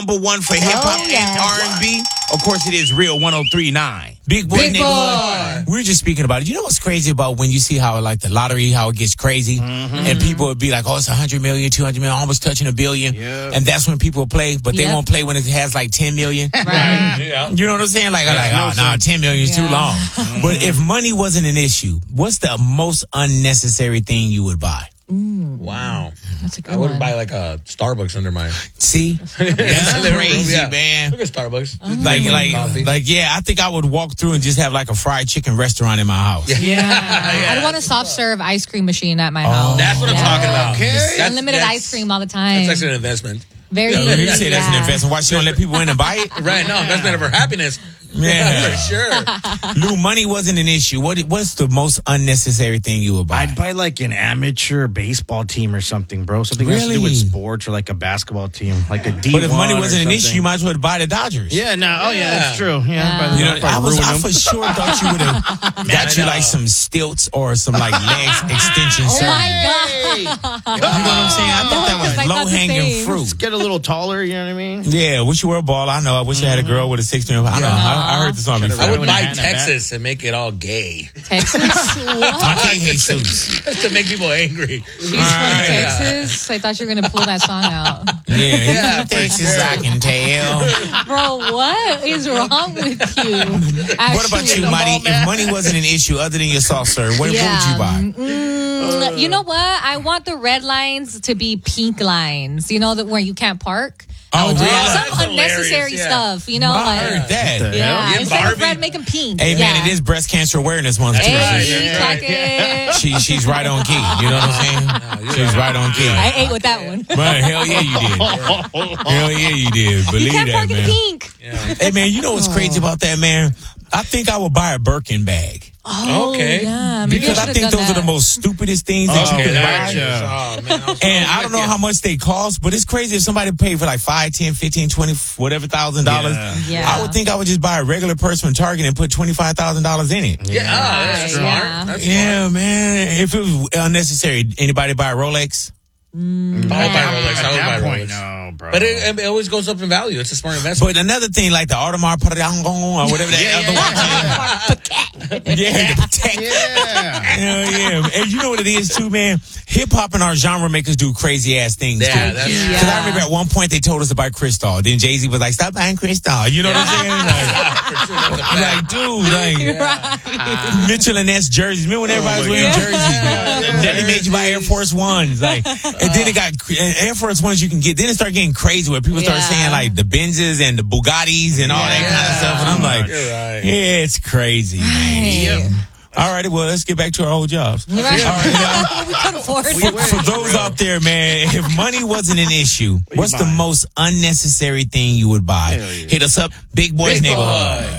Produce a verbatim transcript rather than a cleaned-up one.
Number one for hip hop Oh, yeah. and R and B. Of course, it is Real one oh three point nine. Big Boy Big Neighborhood. Boy. We were just speaking about it. You know what's crazy about when you see how like the lottery, how it gets crazy, Mm-hmm. and people would be like, "Oh, it's a hundred million, two hundred million, almost touching a billion," Yep. and that's when people play, but they Yep. won't play when it has like ten million. Right. Yeah. You know what I'm saying? Like, I'm like, oh no, ten million is too Yeah. long. But if money wasn't an issue, what's the most unnecessary thing you would buy? Wow. That's a good I wouldn't one. buy like a Starbucks under my. See, that's crazy, Yeah. man. Look at Starbucks. Like, like, Coffee. like, yeah, I think I would walk through and just have like a fried chicken restaurant in my house. Yeah. I'd want a soft serve ice cream machine at my house. That's what I'm Yeah. talking about. Okay. That's- Unlimited that's- ice cream all the time. That's actually an investment. Very. You say that's an yeah. investment. Why she don't let people in and buy it? Right. No, investment of her happiness. Yeah. For sure. Lou, money wasn't an issue. What what's the most unnecessary thing you would buy? I'd buy like an amateur baseball team or something, bro. Something that has to do Really? with sports or like a basketball team, like a D one. But if money wasn't or an issue, something. you might as well buy the Dodgers. Yeah, no, oh yeah, Yeah. that's true. Yeah, by the You know, way, I was ruin I them. for sure thought you would have got you like some stilts or some like legs extension Oh surgery. my God. You know what I'm saying? I thought that No, was 'cause I thought low the hanging same. fruit. Just get a little taller. You know what I mean? Yeah, wish you were a ball. I know. I wish I had a girl with a sixteen. I know. I, I heard the song before. I would Should've buy went hand at Texas and make it all gay. Texas? What? I can't hate suits. Just to make people angry. She's from Right. Texas? I thought you were going to pull that song out. Yeah, Yeah, Texas, I can tell. Bro, what is wrong with you? What about you, Actually, Marty? If money wasn't an issue other than your soft serve, what, what would you buy? Mm, you know what? I want the red lines to be pink lines. You know, that where you can't park. Oh, really? Some That's unnecessary hilarious, yeah. stuff. You know, I like heard that. yeah. Yeah, Instead of Barbie. red, make them pink. Hey, yeah. man, it is Breast Cancer Awareness Month, too. Hey, Right, so yeah, clock it. she, she's right on key. You know what I'm saying? She's right on key. I ate with that one. Man, hell yeah, you did. Hell yeah, you did. Believe You can't that, park in man. pink. Hey, man, you know what's crazy about that, man? I think I would buy a Birkin bag. Oh, Okay. yeah. Maybe Because I should've think done those are that. the most stupidest things that you Okay, can that- buy. yeah. Oh, man, I was And so I don't know with how you. much they cost, but it's crazy if somebody paid for like five, ten, fifteen, twenty, whatever thousand dollars. Yeah. Yeah. I would think I would just buy a regular purse from Target and put twenty-five thousand dollars in it. Yeah, oh, that's smart. Yeah. That's Yeah, man. If it was unnecessary, anybody buy a Rolex? smart. I would buy Rolex. At I would that buy point, Rolex. no, bro. But it, it always goes up in value. It's a smart investment. But another thing, like the Audemars Piguet or whatever that other one. Yeah, the Patek. yeah. Hell yeah. And you know what it is too, man? Hip hop and our genre makers do crazy ass things. Yeah, too. that's Yeah. Because I remember at one point they told us to buy Cristal. Then Jay-Z was like, stop buying Cristal. You know what I'm saying? Like, for sure. That's a I'm fact. like, dude, like, Right. Mitchell and Ness jerseys. Remember when everybody was my wearing God. jerseys? Man? Then they made you buy Air Force Ones. Like, and then it got, and Air Force Ones you can get, then it started getting crazy where people started Yeah. saying like the Benzes and the Bugattis and all that kind of stuff. And I'm like, You're right. yeah, it's crazy, man. All right, well, let's get back to our old jobs. Right. All right, We couldn't afford for, it. for those out there, man, if money wasn't an issue, what's the buying? most unnecessary thing you would buy? Hell yeah. Hit us up, Big Boys Big Neighborhood. Boy.